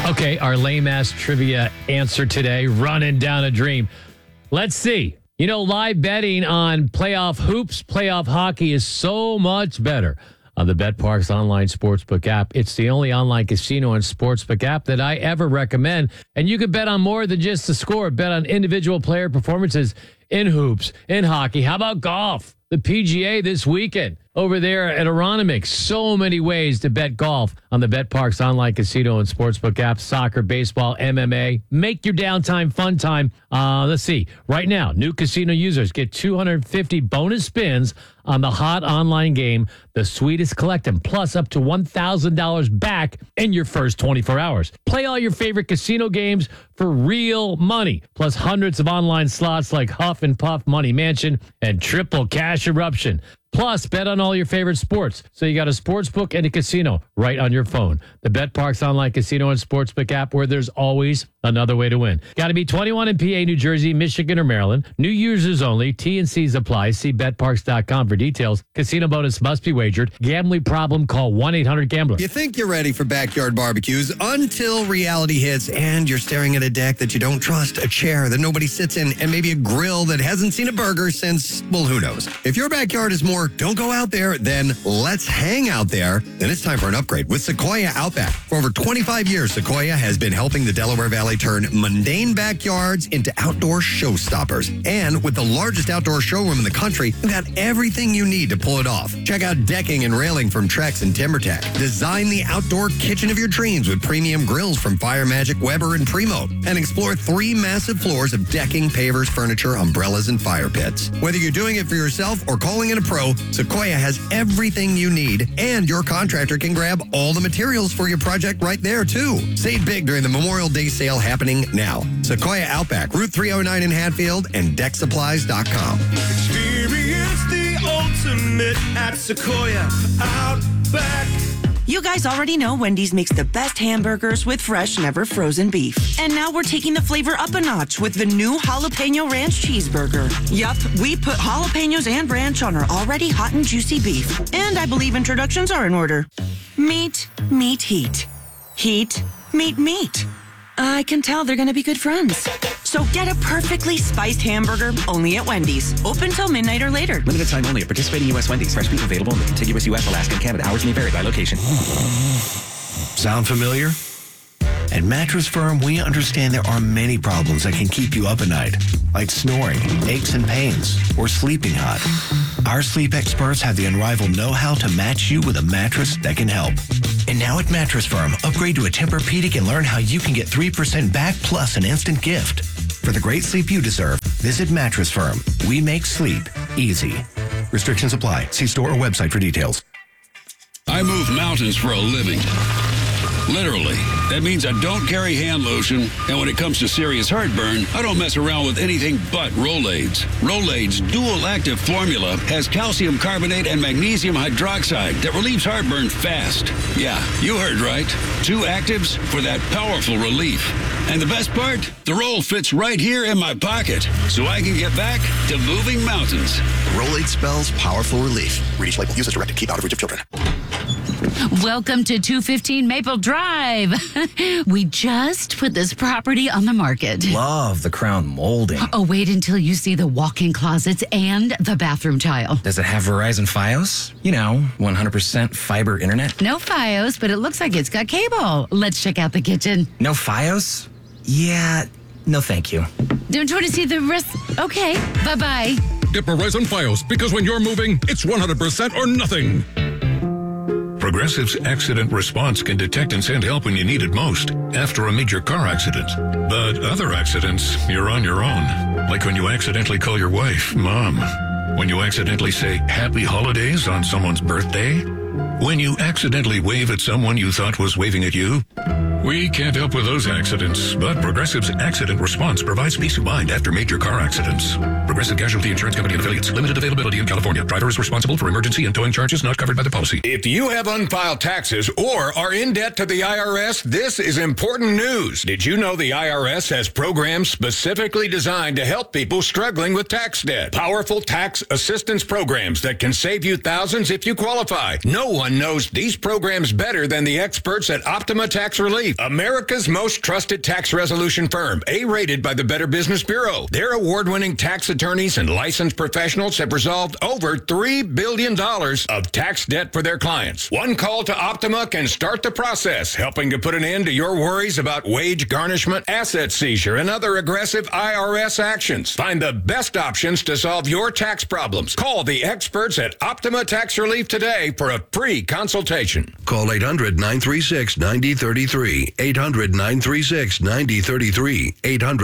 Okay, our lame-ass trivia answer today, running down a dream. Let's see. You know, live betting on playoff hoops, playoff hockey is so much better on the BetParx online sportsbook app. It's the only online casino and sportsbook app that I ever recommend. And you can bet on more than just the score. Bet on individual player performances in hoops, in hockey. How about golf? The PGA this weekend over there at Aronimix. So many ways to bet golf on the BetParx online casino and sportsbook app. Soccer, baseball, MMA. Make your downtime fun time. Let's see. Right now, new casino users get 250 bonus spins on the hot online game, The Sweetest Collectin', plus up to $1,000 back in your first 24 hours. Play all your favorite casino games for real money, plus hundreds of online slots like Huff and Puff Money Mansion and Triple Cash Eruption. Plus, bet on all your favorite sports. So you got a sports book and a casino right on your phone. The BetParx online casino and sportsbook app, where there's always another way to win. Got to be 21 in PA, New Jersey, Michigan, or Maryland. New users only. T&Cs apply. See BetParx.com for details. Casino bonus must be wagered. Gambling problem? Call 1-800-GAMBLER. You think you're ready for backyard barbecues until reality hits and you're staring at a deck that you don't trust, a chair that nobody sits in, and maybe a grill that hasn't seen a burger since, well, who knows. If your backyard is more don't go out there, then let's hang out there. Then it's time for an upgrade with Sequoia Outback. For over 25 years, Sequoia has been helping the Delaware Valley turn mundane backyards into outdoor showstoppers. And with the largest outdoor showroom in the country, you've got everything you need to pull it off. Check out decking and railing from Trex and TimberTech. Design the outdoor kitchen of your dreams with premium grills from Fire Magic, Weber, and Primo. And explore 3 massive floors of decking, pavers, furniture, umbrellas, and fire pits. Whether you're doing it for yourself or calling in a pro, Sequoia has everything you need, and your contractor can grab all the materials for your project right there, too. Save big during the Memorial Day sale happening now. Sequoia Outback, Route 309 in Hatfield, and decksupplies.com. Experience the ultimate at Sequoia Outback. You guys already know Wendy's makes the best hamburgers with fresh, never frozen beef. And now we're taking the flavor up a notch with the new Jalapeno Ranch Cheeseburger. Yup, we put jalapenos and ranch on our already hot and juicy beef. And I believe introductions are in order. Meat, meat, heat. Heat, meat, meat. I can tell they're going to be good friends. So get a perfectly spiced hamburger only at Wendy's. Open till midnight or later. Limited time only at participating U.S. Wendy's. Fresh beef available in the contiguous U.S., Alaska, and Canada. Hours may vary by location. Sound familiar? At Mattress Firm, we understand there are many problems that can keep you up at night, like snoring, aches and pains, or sleeping hot. Our sleep experts have the unrivaled know-how to match you with a mattress that can help. And now at Mattress Firm, upgrade to a Tempur-Pedic and learn how you can get 3% back plus an instant gift. For the great sleep you deserve, visit Mattress Firm. We make sleep easy. Restrictions apply. See store or website for details. I move mountains for a living. Literally. That means I don't carry hand lotion, and when it comes to serious heartburn, I don't mess around with anything but Rolaids. Rolaids' dual-active formula has calcium carbonate and magnesium hydroxide that relieves heartburn fast. Yeah, you heard right. 2 actives for that powerful relief. And the best part? The roll fits right here in my pocket, so I can get back to moving mountains. Rolade spells powerful relief. Read each label. Use as directed. Keep out of reach of children. Welcome to 215 Maple Drive. We just put this property on the market. Love the crown molding. Oh, wait until you see the walk-in closets and the bathroom tile. Does it have Verizon Fios? You know, 100% fiber internet? No Fios, but it looks like it's got cable. Let's check out the kitchen. No Fios? Yeah, no thank you. Don't you want to see the rest? Okay, bye-bye. Get Verizon Fios, because when you're moving, it's 100% or nothing. Progressive's accident response can detect and send help when you need it most, after a major car accident. But other accidents, you're on your own. Like when you accidentally call your wife Mom. When you accidentally say Happy Holidays on someone's birthday. When you accidentally wave at someone you thought was waving at you. We can't help with those accidents, but Progressive's accident response provides peace of mind after major car accidents. Progressive Casualty Insurance Company and affiliates. Limited availability in California. Driver is responsible for emergency and towing charges not covered by the policy. If you have unfiled taxes or are in debt to the IRS, this is important news. Did you know the IRS has programs specifically designed to help people struggling with tax debt? Powerful tax assistance programs that can save you thousands if you qualify. No one knows these programs better than the experts at Optima Tax Relief. Relief, America's most trusted tax resolution firm, A-rated by the Better Business Bureau. Their award-winning tax attorneys and licensed professionals have resolved over $3 billion of tax debt for their clients. One call to Optima can start the process, helping to put an end to your worries about wage garnishment, asset seizure, and other aggressive IRS actions. Find the best options to solve your tax problems. Call the experts at Optima Tax Relief today for a free consultation. Call 800-936-9033. 800-936-9033.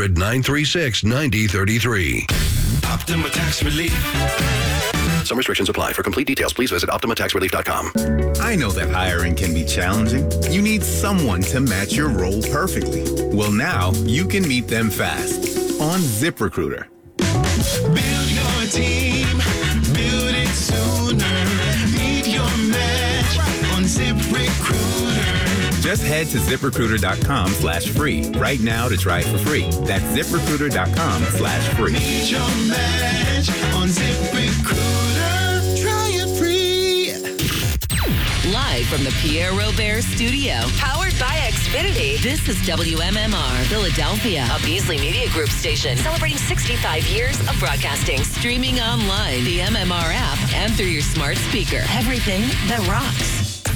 800-936-9033. Optima Tax Relief. Some restrictions apply. For complete details, please visit OptimaTaxRelief.com. I know that hiring can be challenging. You need someone to match your role perfectly. Well, now you can meet them fast on ZipRecruiter. Build your team. Build it sooner. Meet your match on ZipRecruiter. Just head to ZipRecruiter.com/free right now to try it for free. That's ZipRecruiter.com/free. Meet your match on ZipRecruiter. Try it free. Live from the Pierre Robert Studio, powered by Xfinity. This is WMMR Philadelphia, a Beasley Media Group station celebrating 65 years of broadcasting. Streaming online, the MMR app, and through your smart speaker. Everything that rocks.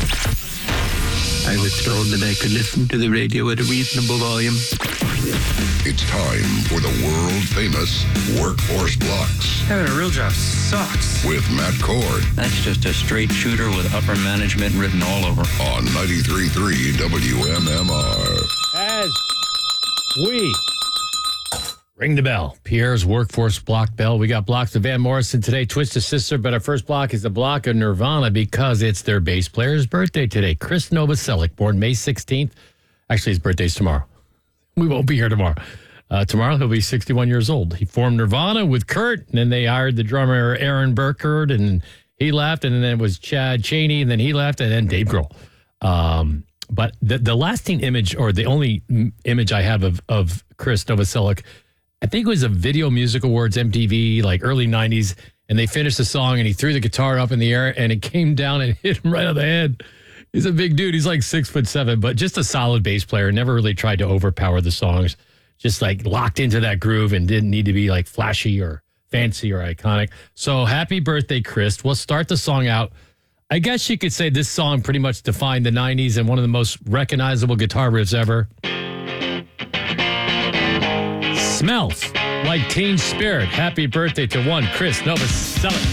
I was told that I could listen to the radio at a reasonable volume. It's time for the world-famous Workforce Blocks. Having a real job sucks. With Matt Cord. That's just a straight shooter with upper management written all over. On 93.3 WMMR. As we ring the bell, Pierre's Workforce Block Bell. We got blocks of Van Morrison today, Twisted Sister, but our first block is the block of Nirvana because it's their bass player's birthday today. Chris Novoselic, born May 16th. Actually, his birthday's tomorrow. We won't be here tomorrow. Tomorrow, he'll be 61 years old. He formed Nirvana with Kurt, and then they hired the drummer Aaron Burkhardt, and he left, and then it was Chad Chaney, and then he left, and then Dave Grohl. But the lasting image, or the only image I have of Chris Novoselic, I think it was a Video Music Awards, MTV, like early 90s, and they finished the song, and he threw the guitar up in the air, and it came down and hit him right on the head. He's a big dude. He's like 6'7", but just a solid bass player. Never really tried to overpower the songs. Just like locked into that groove and didn't need to be like flashy or fancy or iconic. So happy birthday, Chris. We'll start the song out. I guess you could say this song pretty much defined the 90s and one of the most recognizable guitar riffs ever. Smells like Teen Spirit. Happy birthday to one Chris Novoselic.